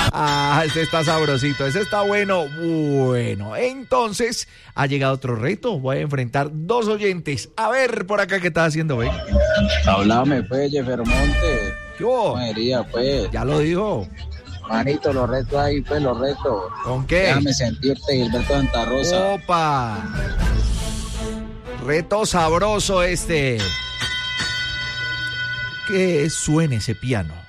Este está sabrosito, ese está bueno. Bueno, entonces ha llegado otro reto. Voy a enfrentar 2 oyentes. A ver, por acá, ¿qué estás haciendo, güey? Háblame, pues, Jeffermonte. ¿Qué hubo? Pues. Ya lo dijo. Manito, los retos ahí, pues, los retos. ¿Con qué? Déjame sentirte, Gilberto Santa Rosa. ¡Opa! Reto sabroso este. Que suene ese piano.